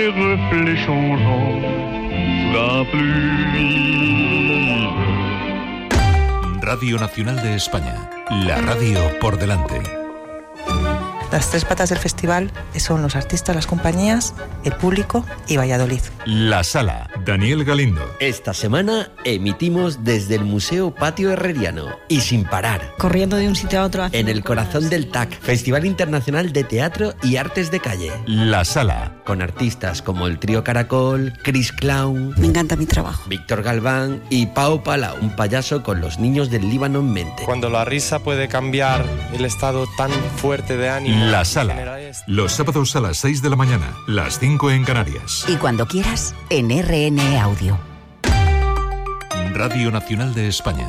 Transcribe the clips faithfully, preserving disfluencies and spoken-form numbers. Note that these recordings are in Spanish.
les reflets changeants sous la pluie. Radio Nacional de España, la radio por delante. Las tres patas del festival son los artistas, las compañías, el público y Valladolid. La Sala, Daniel Galindo. Esta semana emitimos desde el Museo Patio Herreriano y sin parar. Corriendo de un sitio a otro. En el corazón del T A C, Festival Internacional de Teatro y Artes de Calle. La Sala. Con artistas como el Trío Caracol, Chris Clown. Me encanta mi trabajo. Víctor Galván y Pau Palau, un payaso con los niños del Líbano en mente. Cuando la risa puede cambiar el estado tan fuerte de ánimo. La Sala, los sábados a las seis de la mañana, las cinco en Canarias. Y cuando quieras, en R N Audio. Radio Nacional de España.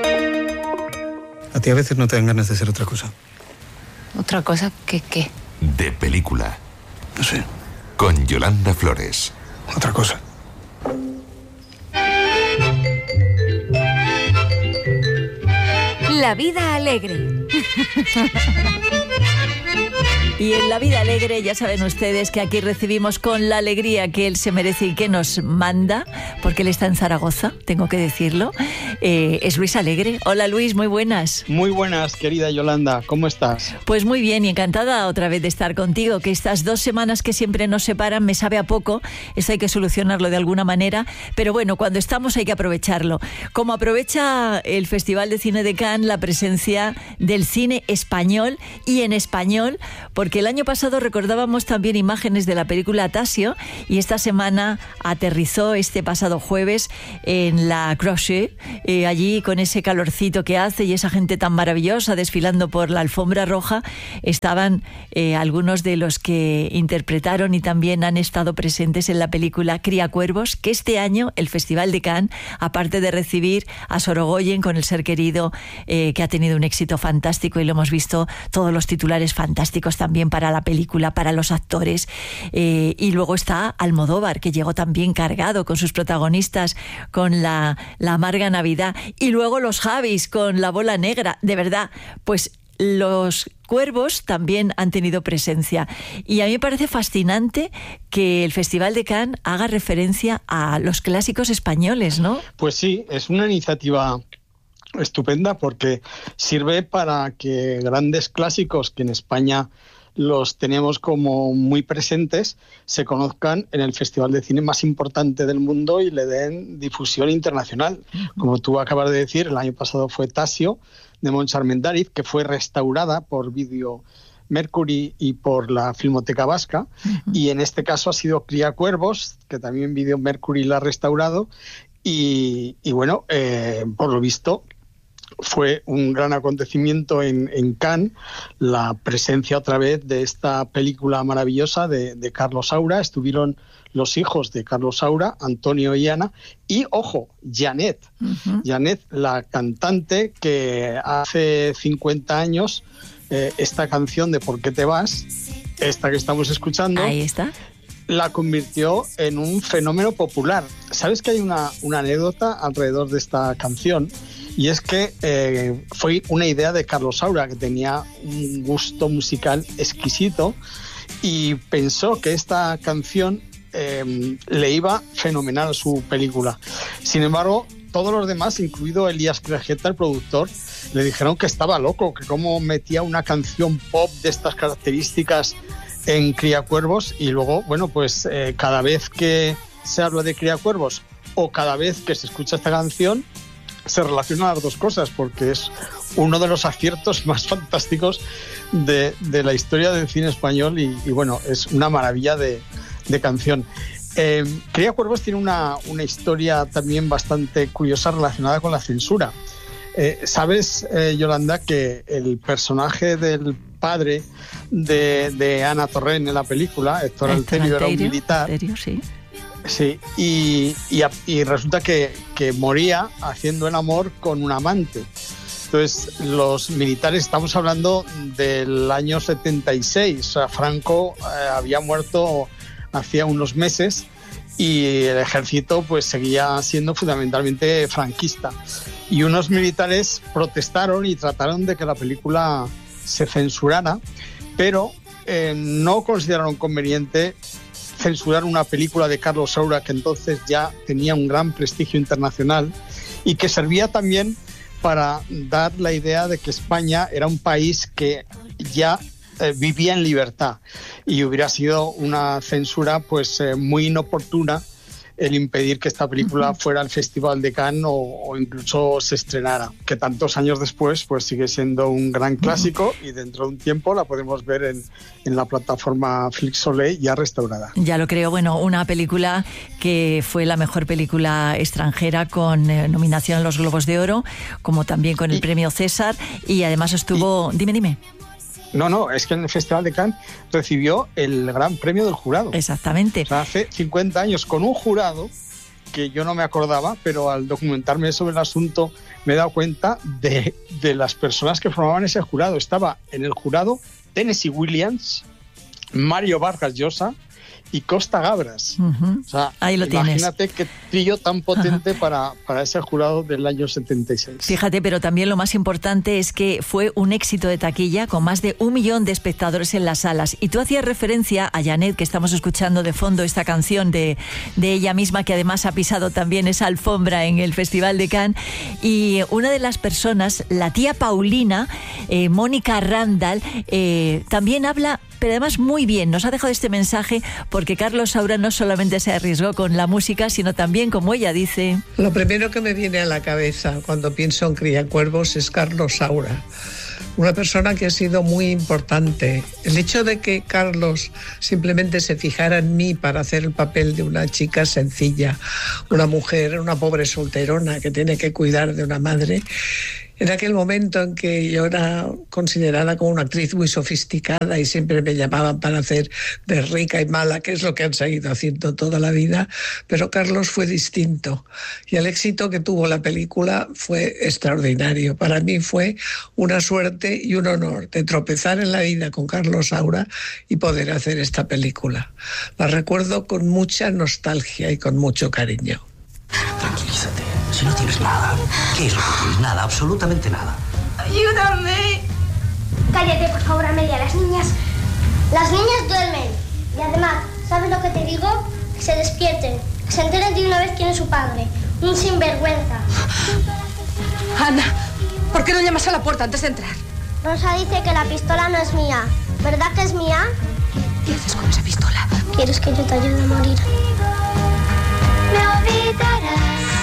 A ti a veces no te dan ganas de ser otra cosa. ¿Otra cosa? ¿Qué qué? De película. No sé. Con Yolanda Flores. Otra cosa. La vida alegre. Y en La Vida Alegre ya saben ustedes que aquí recibimos con la alegría que él se merece y que nos manda, porque él está en Zaragoza, tengo que decirlo, eh, es Luis Alegre. Hola Luis, muy buenas. Muy buenas, querida Yolanda, ¿cómo estás? Pues muy bien y encantada otra vez de estar contigo, que estas dos semanas que siempre nos separan me sabe a poco, eso hay que solucionarlo de alguna manera, pero bueno, cuando estamos hay que aprovecharlo. Como aprovecha el Festival de Cine de Cannes la presencia del cine español y en español, porque el año pasado recordábamos también imágenes de la película Tasio y esta semana aterrizó este pasado jueves en la Crochet, eh, allí con ese calorcito que hace y esa gente tan maravillosa desfilando por la alfombra roja, estaban eh, algunos de los que interpretaron y también han estado presentes en la película Criacuervos, que este año el Festival de Cannes, aparte de recibir a Sorogoyen con El ser querido, eh, que ha tenido un éxito fantástico y lo hemos visto, todos los titulares fantásticos también para la película, para los actores, eh, y luego está Almodóvar, que llegó también cargado con sus protagonistas, con la, la amarga Navidad, y luego los Javis con La bola negra. De verdad, pues los cuervos también han tenido presencia y a mí me parece fascinante que el Festival de Cannes haga referencia a los clásicos españoles, ¿no? Pues sí, es una iniciativa estupenda porque sirve para que grandes clásicos que en España los tenemos como muy presentes se conozcan en el festival de cine más importante del mundo y le den difusión internacional. Como tú acabas de decir, el año pasado fue Tasio de Montse Armendáriz, que fue restaurada por Video Mercury y por la Filmoteca Vasca, uh-huh. y en este caso ha sido Criacuervos, que también Video Mercury la ha restaurado, y, y bueno, eh, por lo visto fue un gran acontecimiento en, en Cannes la presencia otra vez de esta película maravillosa de, de Carlos Saura. Estuvieron los hijos de Carlos Saura, Antonio y Ana, y ojo, Janet, uh-huh. Janet, la cantante que hace cincuenta años eh, esta canción de ¿Por qué te vas?, esta que estamos escuchando, ahí está, la convirtió en un fenómeno popular. ¿Sabes que hay una, una anécdota alrededor de esta canción? Y es que eh, fue una idea de Carlos Saura, que tenía un gusto musical exquisito y pensó que esta canción eh, le iba fenomenal a su película. Sin embargo, todos los demás, incluido Elías Crejeta, el productor, le dijeron que estaba loco, que cómo metía una canción pop de estas características en Criacuervos. Y luego, bueno, pues eh, cada vez que se habla de Criacuervos o cada vez que se escucha esta canción, se relacionan las dos cosas, porque es uno de los aciertos más fantásticos de, de la historia del cine español y, y bueno, es una maravilla de, de canción. Eh, Criacuervos tiene una, una historia también bastante curiosa relacionada con la censura. Eh, ¿Sabes, eh, Yolanda, que el personaje del padre de, de Ana Torrent en la película, Héctor Alterio, era un militar? Alterio, sí. Sí, y, y, y resulta que, que moría haciendo el amor con un amante. Entonces, los militares, estamos hablando del año setenta y seis, o sea, Franco eh, había muerto hacía unos meses y el ejército pues seguía siendo fundamentalmente franquista. Y unos militares protestaron y trataron de que la película se censurara, pero eh, no consideraron conveniente censurar una película de Carlos Saura que entonces ya tenía un gran prestigio internacional y que servía también para dar la idea de que España era un país que ya eh, vivía en libertad, y hubiera sido una censura pues eh, muy inoportuna el impedir que esta película fuera al Festival de Cannes o, o incluso se estrenara, que tantos años después pues sigue siendo un gran clásico y dentro de un tiempo la podemos ver en, en la plataforma Flixolé ya restaurada. Ya lo creo. Bueno, una película que fue la mejor película extranjera con eh, nominación a los Globos de Oro, como también con el y, premio César, y además estuvo... Y, dime, dime. No, no, es que en el Festival de Cannes recibió el gran premio del jurado. Exactamente. O sea, hace cincuenta años, con un jurado que yo no me acordaba, pero al documentarme sobre el asunto me he dado cuenta de, de las personas que formaban ese jurado. Estaba en el jurado Tennessee Williams, Mario Vargas Llosa y Costa Gabras. Uh-huh. O sea, ahí lo imagínate tienes. Qué trillo tan potente uh-huh. para, para ese jurado del año setenta y seis. Fíjate, pero también lo más importante es que fue un éxito de taquilla con más de un millón de espectadores en las salas. Y tú hacías referencia a Janet, que estamos escuchando de fondo esta canción de, de ella misma, que además ha pisado también esa alfombra en el Festival de Cannes. Y una de las personas, la tía Paulina, eh, Mónica Randall, eh, también habla, pero además muy bien. Nos ha dejado este mensaje porque Carlos Saura no solamente se arriesgó con la música, sino también, como ella dice... Lo primero que me viene a la cabeza cuando pienso en Criacuervos es Carlos Saura. Una persona que ha sido muy importante. El hecho de que Carlos simplemente se fijara en mí para hacer el papel de una chica sencilla, una mujer, una pobre solterona que tiene que cuidar de una madre... En aquel momento en que yo era considerada como una actriz muy sofisticada y siempre me llamaban para hacer de rica y mala, que es lo que han seguido haciendo toda la vida, pero Carlos fue distinto. Y el éxito que tuvo la película fue extraordinario. Para mí fue una suerte y un honor de tropezar en la vida con Carlos Saura y poder hacer esta película. La recuerdo con mucha nostalgia y con mucho cariño. Tranquilízate. Si no tienes nada, ¿qué es lo que tienes? Nada, absolutamente nada. ¡Ayúdame! Cállate, por favor, Amelia. Las niñas... Las niñas duermen. Y además, ¿sabes lo que te digo? Que se despierten. Que se enteren de una vez quién es su padre. Un sinvergüenza. Ana, ¿por qué no llamas a la puerta antes de entrar? Rosa dice que la pistola no es mía. ¿Verdad que es mía? ¿Qué haces con esa pistola? ¿Quieres que yo te ayude a morir? Me olvidarás.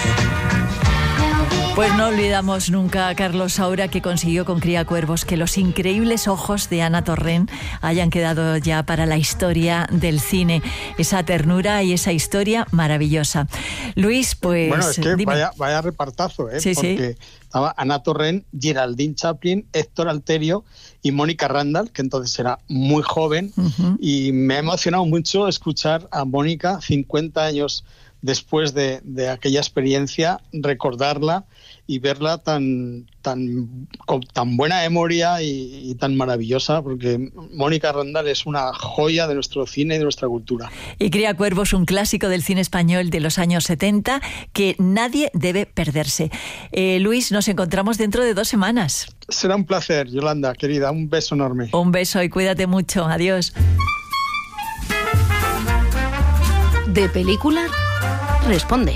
Pues no olvidamos nunca a Carlos Saura, que consiguió con Criacuervos que los increíbles ojos de Ana Torrent hayan quedado ya para la historia del cine. Esa ternura y esa historia maravillosa. Luis, pues... Bueno, es que dime. vaya, vaya repartazo, ¿eh? Sí, porque sí. Estaba Ana Torrent, Geraldine Chaplin, Héctor Alterio y Mónica Randall, que entonces era muy joven. Uh-huh. Y me ha emocionado mucho escuchar a Mónica cincuenta años después de, de aquella experiencia, recordarla y verla tan, tan, con tan buena memoria y, y tan maravillosa, porque Mónica Randall es una joya de nuestro cine y de nuestra cultura. Y Criacuervos, un clásico del cine español de los años setenta que nadie debe perderse. Eh, Luis, nos encontramos dentro de dos semanas. Será un placer, Yolanda, querida. Un beso enorme. Un beso y cuídate mucho. Adiós. De película responde.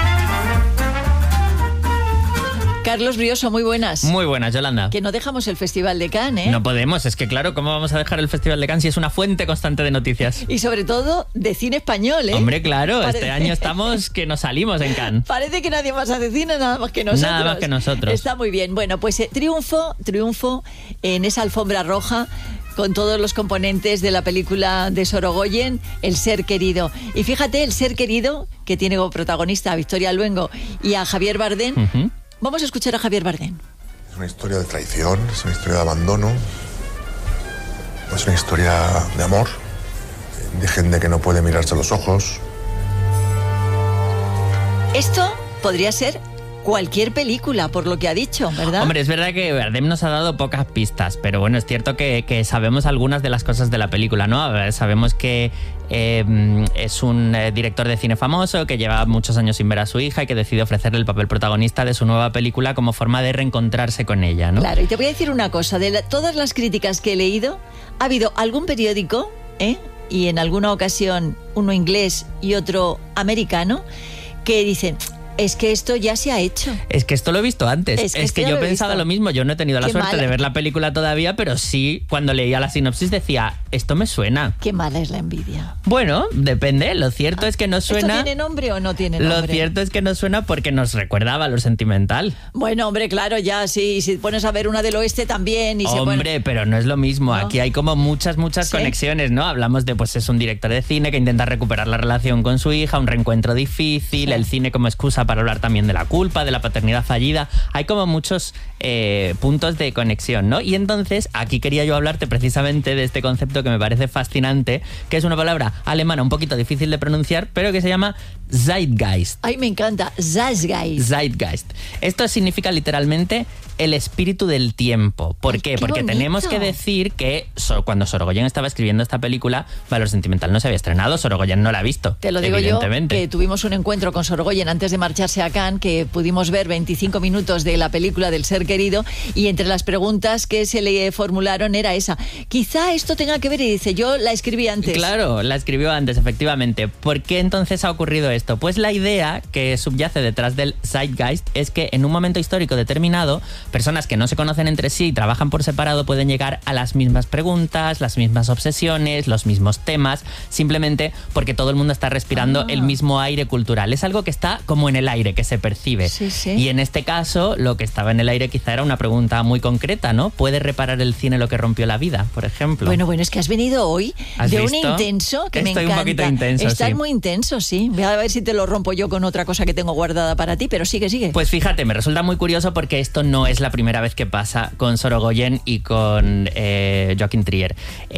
Carlos Brioso, muy buenas. Muy buenas, Yolanda. Que no dejamos el Festival de Cannes, ¿eh? No podemos, es que claro, ¿cómo vamos a dejar el Festival de Cannes si es una fuente constante de noticias? Y sobre todo de cine español, ¿eh? Hombre, claro, Parece... este año estamos que nos salimos en Cannes. Parece que nadie más hace cine, nada más que nosotros. Nada más que nosotros. Está muy bien. Bueno, pues eh, triunfo, triunfo en esa alfombra roja con todos los componentes de la película de Sorogoyen, El ser querido. Y fíjate, El ser querido, que tiene como protagonista a Victoria Luengo y a Javier Bardem. Uh-huh. Vamos a escuchar a Javier Bardem. Es una historia de traición, es una historia de abandono, es una historia de amor, de gente que no puede mirarse a los ojos. Esto podría ser cualquier película, por lo que ha dicho, ¿verdad? Hombre, es verdad que Bardem nos ha dado pocas pistas, pero bueno, es cierto que, que sabemos algunas de las cosas de la película, ¿no? Sabemos que eh, es un eh, director de cine famoso, que lleva muchos años sin ver a su hija y que decide ofrecerle el papel protagonista de su nueva película como forma de reencontrarse con ella, ¿no? Claro, y te voy a decir una cosa, de la, todas las críticas que he leído, ha habido algún periódico, ¿eh? y en alguna ocasión uno inglés y otro americano, que dicen... Es que esto ya se ha hecho. Es que esto lo he visto antes. Es que, es que yo lo pensaba visto. lo mismo. Yo no he tenido la Qué suerte mala. de ver la película todavía, pero sí, cuando leía la sinopsis decía, esto me suena. Qué mala es la envidia. Bueno, depende. Lo cierto ah, es que nos suena... ¿Esto tiene nombre o no tiene nombre? Lo cierto es que nos suena porque nos recuerda a Valor Sentimental. Bueno, hombre, claro, ya, sí. Si pones a ver una del oeste también... Y hombre, se pone... pero no es lo mismo. ¿No? Aquí hay como muchas, muchas ¿Sí? conexiones, ¿no? Hablamos de, pues es un director de cine que intenta recuperar la relación con su hija, un reencuentro difícil, sí. el cine como excusa para hablar también de la culpa, de la paternidad fallida. Hay como muchos eh, puntos de conexión, ¿no? Y entonces aquí quería yo hablarte precisamente de este concepto que me parece fascinante, que es una palabra alemana un poquito difícil de pronunciar, pero que se llama Zeitgeist. Ay, me encanta. Zeitgeist. Zeitgeist. Esto significa literalmente el espíritu del tiempo. ¿Por Ay, qué? qué Porque bonito. tenemos que decir que so, cuando Sorogoyen estaba escribiendo esta película, Valor Sentimental no se había estrenado, Sorogoyen no la ha visto. Te lo digo yo, que tuvimos un encuentro con Sorogoyen antes de marcharse a Cannes, que pudimos ver veinticinco minutos de la película del Ser Querido, y entre las preguntas que se le formularon era esa. Quizá esto tenga que ver, y dice, yo la escribí antes. Claro, la escribió antes, efectivamente. ¿Por qué entonces ha ocurrido esto? Pues la idea que subyace detrás del Zeitgeist es que en un momento histórico determinado, personas que no se conocen entre sí y trabajan por separado pueden llegar a las mismas preguntas, las mismas obsesiones, los mismos temas, simplemente porque todo el mundo está respirando ah. el mismo aire cultural. Es algo que está como en el aire, que se percibe. Sí, sí. Y en este caso, lo que estaba en el aire quizá era una pregunta muy concreta, ¿no? ¿Puede reparar el cine lo que rompió la vida, por ejemplo? Bueno, bueno, es que has venido hoy de visto? un intenso que Estoy me encanta. un poquito intenso, Estás sí. muy intenso, sí. Voy a ver si te lo rompo yo con otra cosa que tengo guardada para ti, pero sigue, sigue. Pues fíjate, me resulta muy curioso porque esto no es la primera vez que pasa con Sorogoyen y con eh, Joachim Trier.